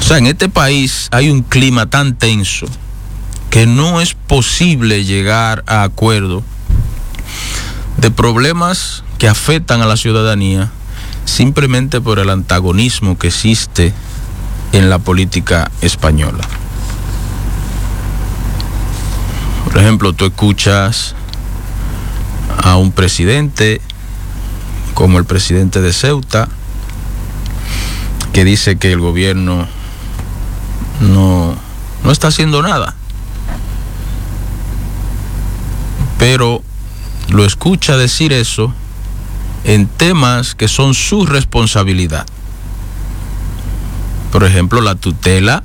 sea, en este país hay un clima tan tenso que no es posible llegar a acuerdo de problemas que afectan a la ciudadanía simplemente por el antagonismo que existe en la política española. Por ejemplo, tú escuchas a un presidente como el presidente de Ceuta que dice que el gobierno no está haciendo nada, pero lo escucha decir eso en temas que son su responsabilidad. Por ejemplo, la tutela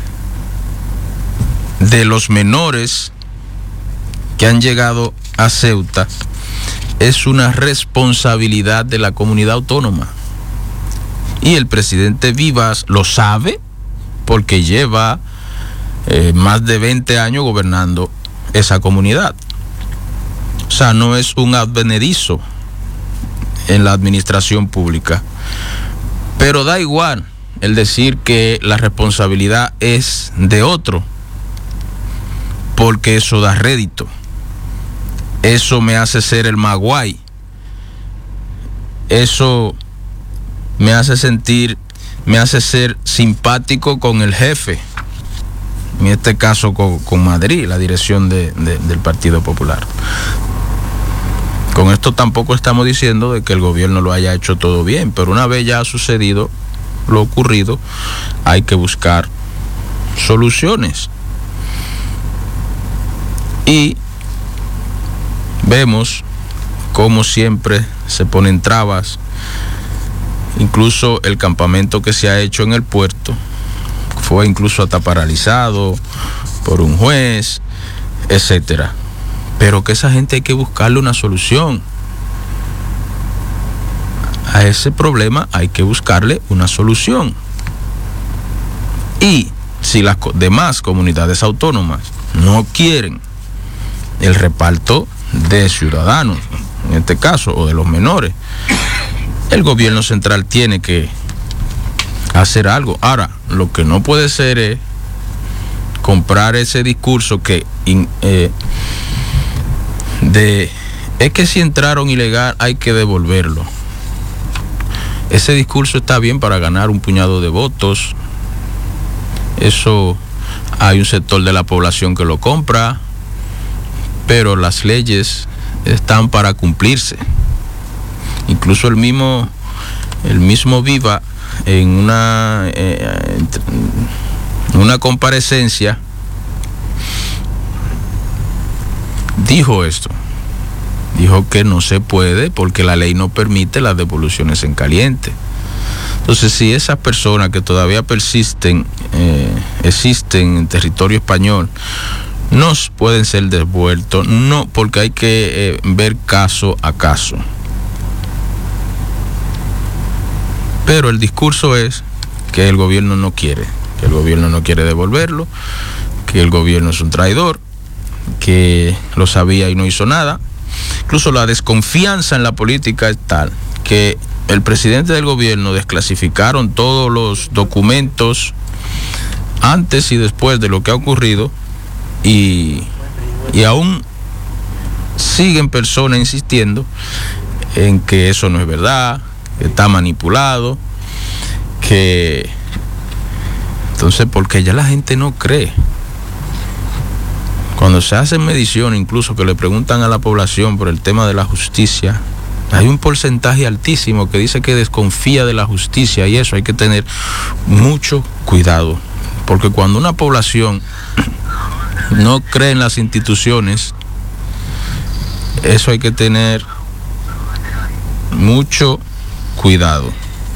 de los menores que han llegado a Ceuta es una responsabilidad de la comunidad autónoma. Y el presidente Vivas lo sabe porque lleva más de 20 años gobernando esa comunidad. O sea, no es un advenedizo en la administración pública. Pero da igual el decir que la responsabilidad es de otro, porque eso da rédito. Eso me hace ser el más guay. Eso me hace ser simpático con el jefe. En este caso con Madrid, la dirección del Partido Popular. Con esto tampoco estamos diciendo de que el gobierno lo haya hecho todo bien, pero una vez ya ha sucedido lo ocurrido, hay que buscar soluciones. Y vemos cómo siempre se ponen trabas. Incluso el campamento que se ha hecho en el puerto fue incluso hasta paralizado por un juez, etcétera. Pero que esa gente hay que buscarle una solución. A ese problema hay que buscarle una solución. Y si las demás comunidades autónomas no quieren el reparto de ciudadanos, en este caso, o de los menores, el gobierno central tiene que hacer algo. Ahora, lo que no puede ser es comprar ese discurso es que si entraron ilegal hay que devolverlo. Ese discurso está bien para ganar un puñado de votos. Eso hay un sector de la población que lo compra, pero las leyes están para cumplirse. Incluso el mismo Viva en una comparecencia dijo esto. Dijo que no se puede porque la ley no permite las devoluciones en caliente. Entonces, si esas personas que todavía existen en territorio español no pueden ser devueltos, no, porque hay que ver caso a caso. Pero el discurso es que el gobierno no quiere devolverlo, que el gobierno es un traidor, que lo sabía y no hizo nada. Incluso la desconfianza en la política es tal que el presidente del gobierno desclasificaron todos los documentos antes y después de lo que ha ocurrido, y aún siguen personas insistiendo en que eso no es verdad, que está manipulado, que entonces, porque ya la gente no cree. Cuando se hacen mediciones, incluso que le preguntan a la población por el tema de la justicia, hay un porcentaje altísimo que dice que desconfía de la justicia, y eso hay que tener mucho cuidado, porque cuando una población no cree en las instituciones, eso hay que tener mucho cuidado.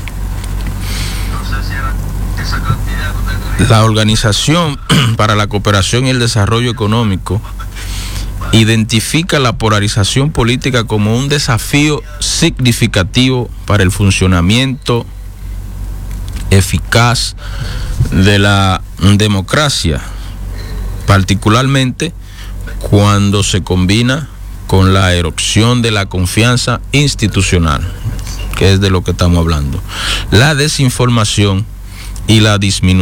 La Organización para la Cooperación y el Desarrollo Económico identifica la polarización política como un desafío significativo para el funcionamiento eficaz de la democracia, particularmente cuando se combina con la erosión de la confianza institucional, que es de lo que estamos hablando, la desinformación y la disminución